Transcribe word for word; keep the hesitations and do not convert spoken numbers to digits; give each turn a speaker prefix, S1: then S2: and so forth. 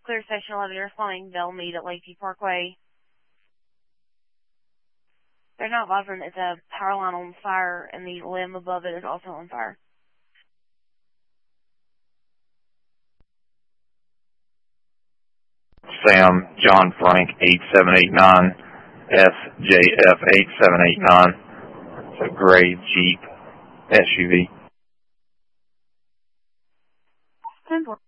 S1: Clear Station eleven, responding. They'll meet at Lakeview Parkway. They're not vibrant. It's a power line on fire, and the limb above it is also on fire.
S2: Sam, John Frank, eight seven eight nine, S J F eight seven eight nine. It's a gray Jeep S U V.
S1: ten four.